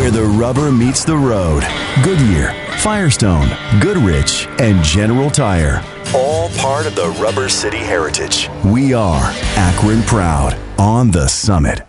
where the rubber meets the road. Goodyear, Firestone, Goodrich, and General Tire. All part of the Rubber City heritage. We are Akron proud on the Summit.